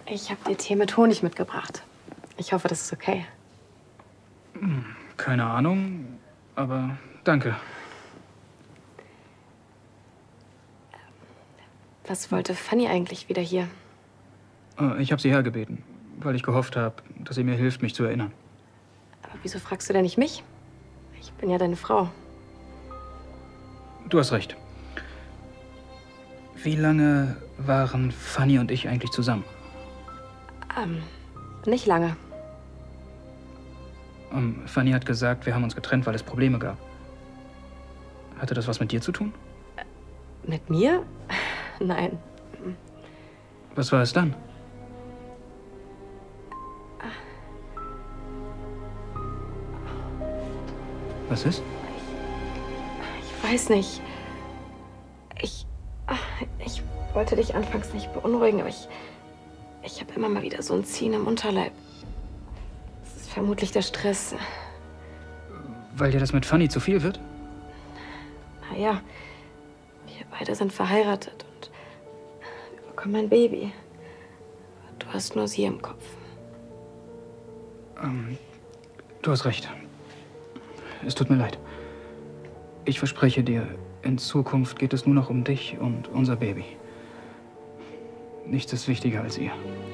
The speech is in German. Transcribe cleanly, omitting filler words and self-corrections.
Ich habe dir Tee mit Honig mitgebracht. Ich hoffe, das ist okay. Keine Ahnung, aber danke. Was wollte Fanny eigentlich wieder hier? Ich habe sie hergebeten, weil ich gehofft habe, dass sie mir hilft, mich zu erinnern. Aber wieso fragst du denn nicht mich? Ich bin ja deine Frau. Du hast recht. Wie lange waren Fanny und ich eigentlich zusammen? Nicht lange. Fanny hat gesagt, wir haben uns getrennt, weil es Probleme gab. Hatte das was mit dir zu tun? Mit mir? Nein. Was war es dann? Was ist? Ich weiß nicht. Ich wollte dich anfangs nicht beunruhigen, aber ich habe immer mal wieder so ein Ziehen im Unterleib. Das ist vermutlich der Stress. Weil dir das mit Fanny zu viel wird? Naja, wir beide sind verheiratet und wir bekommen ein Baby. Du hast nur sie im Kopf. Du hast recht. Es tut mir leid. Ich verspreche dir, in Zukunft geht es nur noch um dich und unser Baby. Nichts ist wichtiger als ihr.